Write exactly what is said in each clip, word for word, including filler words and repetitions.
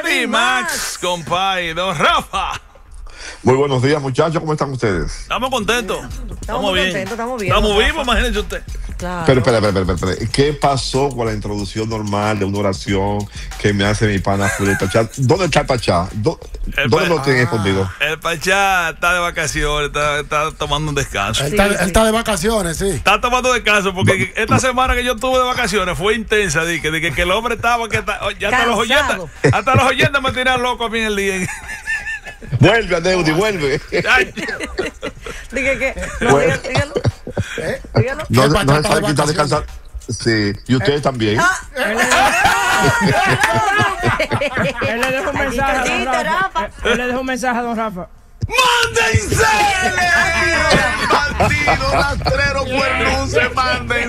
Max, compay, don Rafa. Muy buenos días, muchachos, ¿cómo están ustedes? Estamos contentos. Estamos, estamos bien. contentos, estamos bien. Estamos vivos, imagínense usted. Claro. Pero, espera, espera, espera, espera. ¿Qué pasó con la introducción normal de una oración que me hace mi pana Julio Pachá? ¿Dónde está el Pachá? ¿Dó- El ¿Dónde pa- lo tienen Ah. escondido? El Pachá está de vacaciones, está, está tomando un descanso. Él está, Sí, él sí. está de vacaciones, sí. Está tomando descanso porque esta semana que yo tuve de vacaciones fue intensa. De que, de que, que el hombre estaba, que está- ya hasta los Cansado. oyentes, hasta los oyentes me tiraron loco a mí en el día. Vuelve, Aneudi, vuelve. Ay, Diga que. No, Bueno. dígalo. dígalo. ¿Eh? dígalo. No, El no Pachá se está sabe de quién está vacaciones. descansando. Sí, y ustedes también. Él le dejó un mensaje a don Cachito, Rafa. Rafa. Él le dejó un mensaje a don Rafa. ¡Mándensele! ¡Bandido, rastrero, cuernuce, Digo que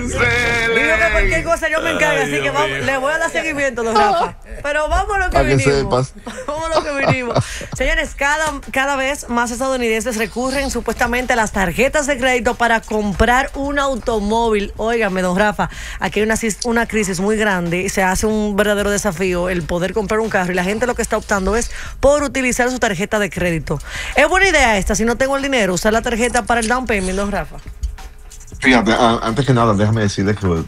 cualquier mándensele! cosa yo me encargo, Ay, así que Dios vamos, mío. le voy a dar seguimiento, don Rafa. Pero vamos a lo que Para que vinimos. sepas. Vamos a lo que vinimos. Señores, cada, cada vez más estadounidenses recurren supuestamente a las tarjetas de crédito para comprar un automóvil. Óigame, don Rafa, aquí hay una, cis- una crisis muy grande. Se hace un verdadero desafío el poder comprar un carro y la gente lo que está optando es por utilizar su tarjeta de crédito. Es buena idea esta, si no tengo el dinero, usar la tarjeta para el down payment, don Rafa. Fíjate, a- antes que nada, déjame decirles que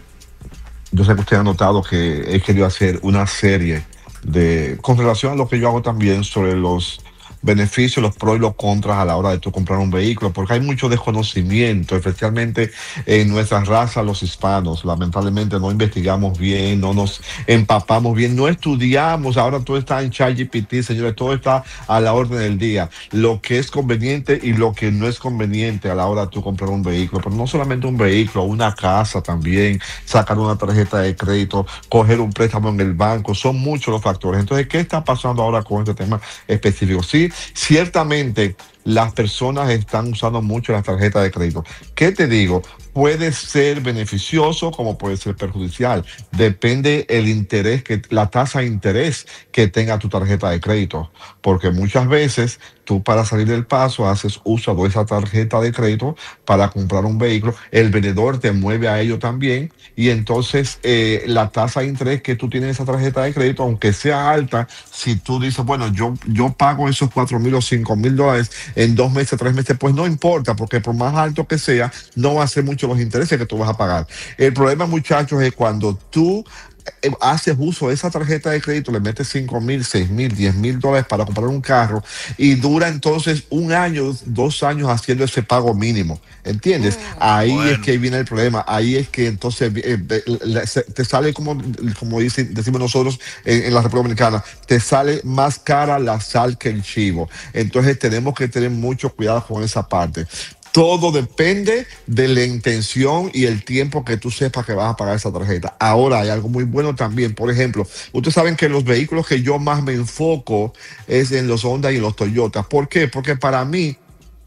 yo sé que usted ha notado que he querido hacer una serie de, con relación a lo que yo hago también sobre los beneficios, los pros y los contras a la hora de tú comprar un vehículo, porque hay mucho desconocimiento, especialmente en nuestra raza, los hispanos. Lamentablemente no investigamos bien, no nos empapamos bien, no estudiamos. Ahora todo está en ChatGPT, señores, todo está a la orden del día. Lo que es conveniente y lo que no es conveniente a la hora de tú comprar un vehículo, pero no solamente un vehículo, una casa también, sacar una tarjeta de crédito, coger un préstamo en el banco, son muchos los factores. Entonces, ¿qué está pasando ahora con este tema específico? Sí, ciertamente las personas están usando mucho las tarjetas de crédito. ¿Qué te digo? Puede ser beneficioso como puede ser perjudicial. Depende el interés, que la tasa de interés que tenga tu tarjeta de crédito. Porque muchas veces tú para salir del paso haces uso de esa tarjeta de crédito para comprar un vehículo. El vendedor te mueve a ello también. Y entonces eh, la tasa de interés que tú tienes en esa tarjeta de crédito, aunque sea alta, si tú dices, bueno, yo, yo pago esos cuatro mil o cinco mil dólares en dos meses, tres meses, pues no importa, porque por más alto que sea, no va a ser mucho los intereses que tú vas a pagar. El problema, muchachos, es cuando tú eh, haces uso de esa tarjeta de crédito, le metes cinco mil, seis mil, diez mil dólares para comprar un carro y dura entonces un año, dos años haciendo ese pago mínimo. ¿Entiendes? Ahí Bueno. es que viene el problema. Ahí es que entonces eh, eh, le- se- te sale como, como dice- decimos nosotros en, en la República Dominicana, te sale más cara la sal que el chivo. Entonces tenemos que tener mucho cuidado con esa parte. Todo depende de la intención y el tiempo que tú sepas que vas a pagar esa tarjeta. Ahora hay algo muy bueno también. Por ejemplo, ustedes saben que los vehículos que yo más me enfoco es en los Honda y los Toyota. ¿Por qué? Porque para mí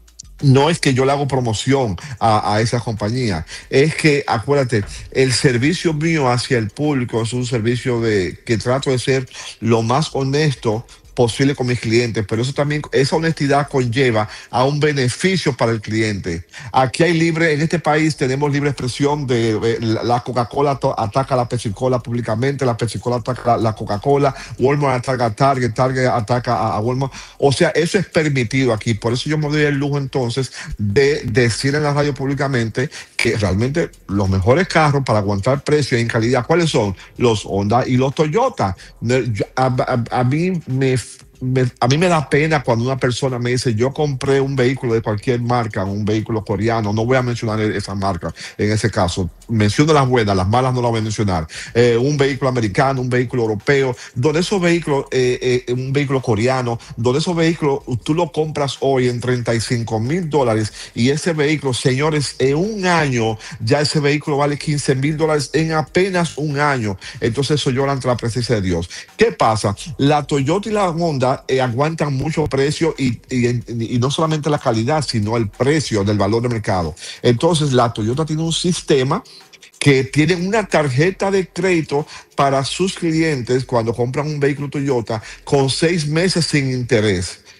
no es que yo le hago promoción a, a esa compañía, es que, acuérdate, el servicio mío hacia el público es un servicio de que trato de ser lo más honesto posible con mis clientes, pero eso también, esa honestidad conlleva a un beneficio para el cliente. Aquí hay libre, en este país tenemos libre expresión de eh, la la Coca-Cola to- ataca a la Pepsi-Cola públicamente, la Pepsi-Cola ataca a la Coca-Cola, Walmart ataca a Target, Target ataca a, a Walmart. O sea, eso es permitido aquí. Por eso yo me doy el lujo entonces de decir en la radio públicamente que realmente los mejores carros para aguantar precio y en calidad, ¿cuáles son? Los Honda y los Toyota. Ne- yo- A, a- a mí me me- a mí me da pena cuando una persona me dice, yo compré un vehículo de cualquier marca, un vehículo coreano, no voy a mencionar esa marca en ese caso, menciono las buenas, las malas no las voy a mencionar, eh, un vehículo americano, un vehículo europeo, donde esos vehículos, eh, eh, un vehículo coreano, donde esos vehículos tú lo compras hoy en treinta y cinco mil dólares y ese vehículo, señores, en un año ya ese vehículo vale quince mil dólares en apenas un año. Entonces eso llora ante la presencia de Dios. ¿Qué pasa? La Toyota y la Honda eh, aguantan mucho precio y, y, y no solamente la calidad, sino el precio del valor de mercado. Entonces la Toyota tiene un sistema que tiene una tarjeta de crédito para sus clientes cuando compran un vehículo Toyota con seis meses sin interés.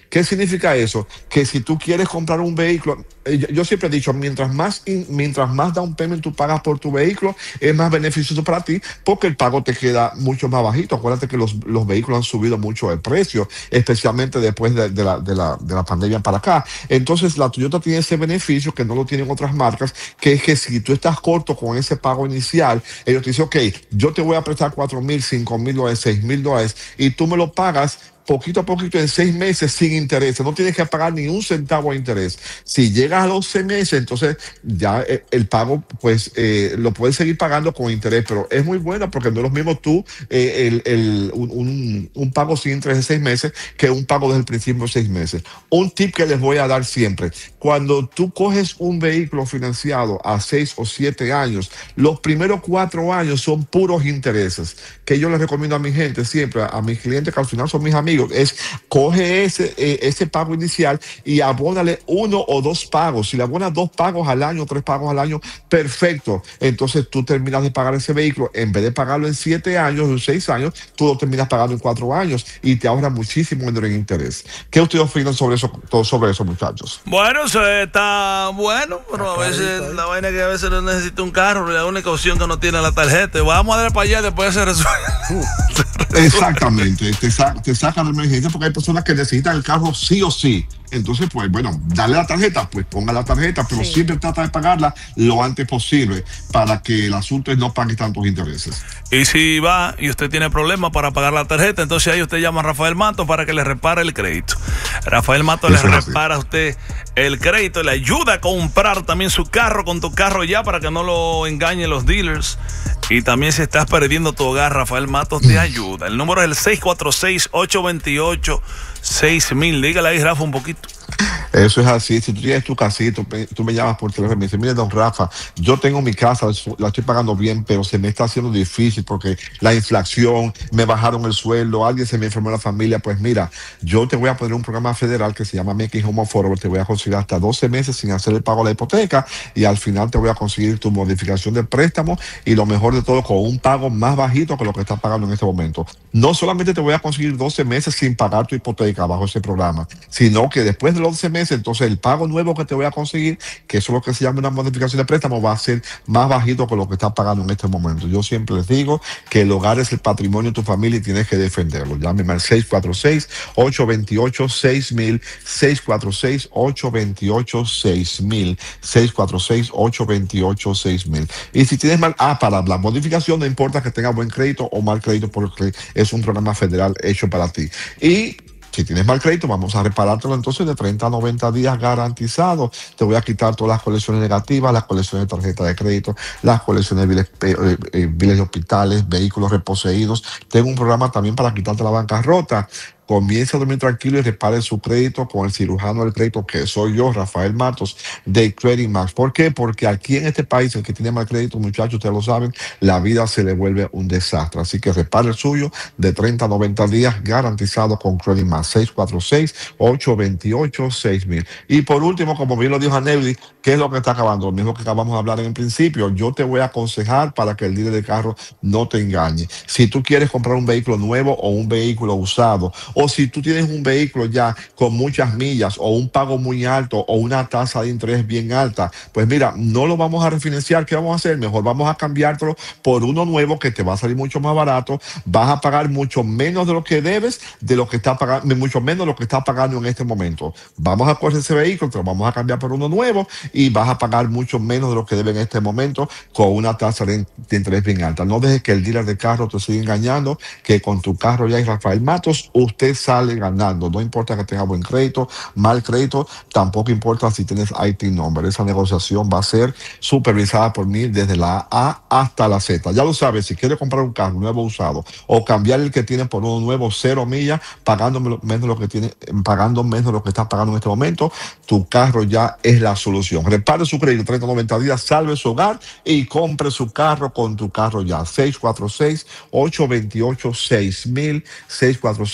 ¿Qué significa eso? Que si tú quieres comprar un vehículo, yo, yo siempre he dicho, mientras más, in, mientras más down payment tú pagas por tu vehículo, es más beneficioso para ti porque el pago te queda mucho más bajito. Acuérdate que los, los vehículos han subido mucho el precio, especialmente después de, de, la, de, la, de la pandemia para acá. Entonces la Toyota tiene ese beneficio que no lo tienen otras marcas, que es que si tú estás corto con ese pago inicial, ellos te dicen, ok, yo te voy a prestar cuatro mil, cinco mil dólares, seis mil dólares y tú me lo pagas poquito a poquito en seis meses sin interés. No tienes que pagar ni un centavo de interés. Si llegas a doce meses, entonces ya el, el pago, pues eh, lo puedes seguir pagando con interés, pero es muy bueno porque no es lo mismo tú, eh, el, el, un, un, un pago sin interés de seis meses que un pago desde el principio de seis meses. Un tip que les voy a dar siempre: cuando tú coges un vehículo financiado a seis o siete años, los primeros cuatro años son puros intereses, que yo les recomiendo a mi gente siempre, a, a mis clientes que al final son mis amigos, es coge ese, eh, ese pago inicial y abónale uno o dos pagos. Si le abonas dos pagos al año, tres pagos al año, perfecto. Entonces tú terminas de pagar ese vehículo, en vez de pagarlo en siete años o en seis años, tú lo terminas pagando en cuatro años y te ahorra muchísimo dinero en interés. ¿Qué ustedes opinan sobre eso, todo sobre eso, muchachos? Bueno, eso está bueno, pero a veces la vaina que a veces no necesita un carro, la única opción que no tiene es la tarjeta. Vamos a darle para allá, después se resuelve. Exactamente, te, sa te sacan de emergencia porque hay personas que necesitan el carro sí o sí. Entonces, pues bueno, dale la tarjeta, pues ponga la tarjeta, pero sí, siempre trata de pagarla lo antes posible para que el asunto no pague tantos intereses. Y si va y usted tiene problemas para pagar la tarjeta, entonces ahí usted llama a Rafael Matos para que le repare el crédito. Rafael Matos le repara a usted el crédito, le ayuda a comprar también su carro con tu carro ya para que no lo engañen los dealers. Y también si estás perdiendo tu hogar, Rafael Matos te ayuda. El número es el seis cuatro seis, ocho dos ocho, seis mil. Dígale ahí, Rafa, un poquito. Eso es así. Si tú tienes tu casito, tú me llamas por teléfono y me dices, mire, don Rafa, yo tengo mi casa, la estoy pagando bien, pero se me está haciendo difícil porque la inflación, me bajaron el sueldo, alguien se me enfermó en la familia. Pues mira, yo te voy a poner un programa federal que se llama Making Home Affordable. Te voy a conseguir hasta doce meses sin hacer el pago de la hipoteca y al final te voy a conseguir tu modificación del préstamo y lo mejor de todo, con un pago más bajito que lo que estás pagando en este momento. No solamente te voy a conseguir doce meses sin pagar tu hipoteca bajo ese programa, sino que después de los doce meses, entonces el pago nuevo que te voy a conseguir, que eso es lo que se llama una modificación de préstamo, va a ser más bajito que lo que estás pagando en este momento. Yo siempre les digo que el hogar es el patrimonio de tu familia y tienes que defenderlo. Llámeme al seis cuatro seis, ocho dos ocho, seis mil, seis cuatro seis, ocho dos ocho, seis mil, seis cuatro seis, ocho dos ocho, seis mil. Y si tienes mal, ah, para la modificación no importa que tengas buen crédito o mal crédito porque es un programa federal hecho para ti. Y si tienes mal crédito, vamos a reparártelo entonces de treinta a noventa días garantizado. Te voy a quitar todas las colecciones negativas, las colecciones de tarjeta de crédito, las colecciones de biles, eh, eh, biles de hospitales, vehículos reposeídos. Tengo un programa también para quitarte la bancarrota. Comience a dormir tranquilo y repare su crédito con el cirujano del crédito, que soy yo, Rafael Matos, de Credit Max. ¿Por qué? Porque aquí en este país, el que tiene mal crédito, muchachos, ustedes lo saben, la vida se le vuelve un desastre. Así que repare el suyo de treinta a noventa días garantizado con Credit Max. seis cuatro seis, ocho dos ocho, seis mil. Y por último, como bien lo dijo Aneudi, ¿qué es lo que está acabando? Lo mismo que acabamos de hablar en el principio. Yo te voy a aconsejar para que el dealer de carro no te engañe. Si tú quieres comprar un vehículo nuevo o un vehículo usado, o si tú tienes un vehículo ya con muchas millas o un pago muy alto o una tasa de interés bien alta, pues mira, no lo vamos a refinanciar. ¿Qué vamos a hacer? Mejor vamos a cambiártelo por uno nuevo que te va a salir mucho más barato. Vas a pagar mucho menos de lo que debes, de lo que está pagando, mucho menos de lo que estás pagando en este momento. Vamos a coger ese vehículo, te lo vamos a cambiar por uno nuevo y vas a pagar mucho menos de lo que debes en este momento con una tasa de, de interés bien alta. No dejes que el dealer de carro te siga engañando, que con tu carro ya hay Rafael Matos, usted sale ganando. No importa que tenga buen crédito, mal crédito, tampoco importa si tienes I T number. Esa negociación va a ser supervisada por mí desde la A hasta la Z. Ya lo sabes, si quieres comprar un carro nuevo usado o cambiar el que tienes por uno nuevo, cero millas, pagando menos de lo que tiene, pagando menos de lo que estás pagando en este momento, tu carro ya es la solución. Repare su crédito treinta a noventa días, salve su hogar y compre su carro con tu carro ya. seis cuatro seis, ocho dos ocho, seis mil, seis cuatro seis, ocho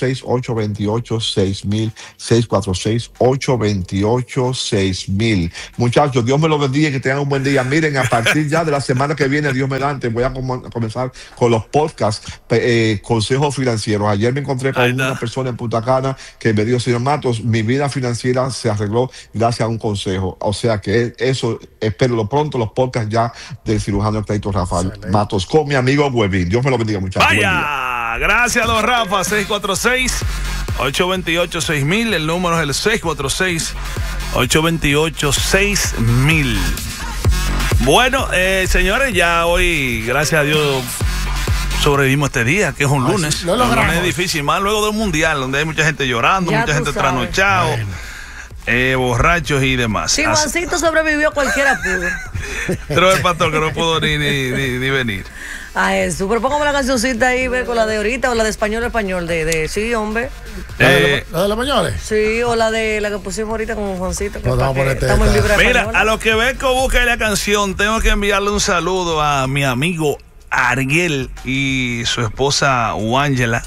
ocho dos ocho, seis mil, seis cuatro seis, ocho dos ocho, seis mil. Muchachos, Dios me los bendiga y que tengan un buen día. Miren, a partir ya de la semana que viene, Dios mediante, voy a com comenzar con los podcasts, eh, consejos financieros. Ayer me encontré con una persona en Punta Cana que me dijo, señor Matos, mi vida financiera se arregló gracias a un consejo. O sea que eso, espero pronto, los podcasts ya del cirujano del crédito Rafael Excelente. Matos con mi amigo Webin. Dios me lo bendiga, muchachos. Vaya, gracias, don Rafa. seis cuatro seis, ocho dos ocho, seis mil. El número es el seis cuatro seis, ocho dos ocho, seis mil. Bueno, eh, señores, ya hoy, gracias a Dios, sobrevivimos este día, que es un lunes. Sí, lo un lunes difícil, más luego del mundial, donde hay mucha gente llorando, ya mucha gente trasnochado, bueno. eh, borrachos y demás. Si Juancito sobrevivió, cualquiera pudo. Pero el pastor que no pudo ni, ni, ni, ni venir. A eso, pero póngame la cancioncita ahí, ve, con la de ahorita o la de español español, de, de sí, hombre. ¿La de, eh, ¿La de los españoles? Sí, o la de la que pusimos ahorita con Juancito. Que no, para que estamos en vibra Mira, española. A lo que Beco busca la canción, tengo que enviarle un saludo a mi amigo Ariel y su esposa Wángela,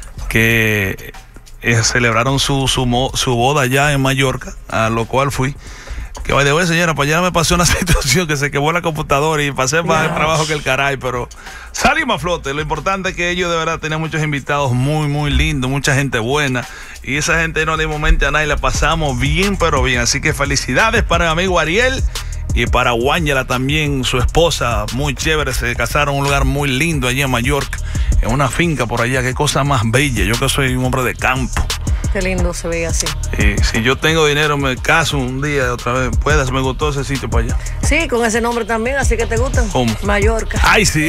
que eh, celebraron su, su, su boda allá en Mallorca, a lo cual fui. Que vaya de hoy, señora, para allá me pasó una situación que se quemó la computadora y pasé más el trabajo que el caray, pero salimos a flote. Lo importante es que ellos de verdad tenían muchos invitados muy, muy lindos, mucha gente buena. Y esa gente no de momento a nadie la pasamos bien, pero bien. Así que felicidades para mi amigo Ariel y para Wángela también, su esposa, muy chévere. Se casaron en un lugar muy lindo allí en Mallorca, en una finca por allá. Qué cosa más bella. Yo que soy un hombre de campo. Qué lindo se veía así. Eh, si yo tengo dinero, me caso un día otra vez. Puedas, me gustó ese sitio para allá. Sí, con ese nombre también, así que te gusta. ¿Cómo? Mallorca. Ay, sí.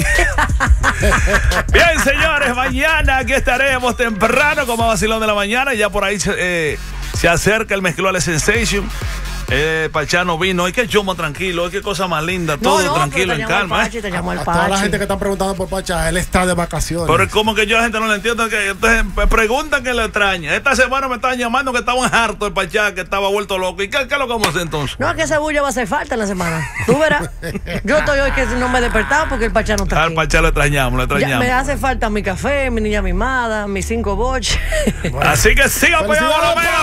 Bien, señores, mañana aquí estaremos temprano como vacilón de la mañana. Ya por ahí eh, se acerca el Mezclole Sensation. Eh, Pachano vino, hay que chomo tranquilo, hay que cosa más linda, todo no, no, tranquilo, en calma. Pachi, te llamo al a Pachi. toda la gente que está preguntando por Pacha, él está de vacaciones. Pero es como que yo a la gente no le entiendo, que entonces me preguntan que le extraña. Esta semana me estaban llamando que estaban hartos el Pachá, que estaba vuelto loco. ¿Y qué, qué es lo que vamos a hacer entonces? No, es que ese bulla va a hacer falta en la semana. Tú verás. Yo estoy hoy que no me he despertado porque el Pachá no está aquí. Al Pachá lo extrañamos, lo extrañamos. Ya me hace falta mi café, mi niña mimada, mis cinco boches. Bueno. Así que siga apoyando a los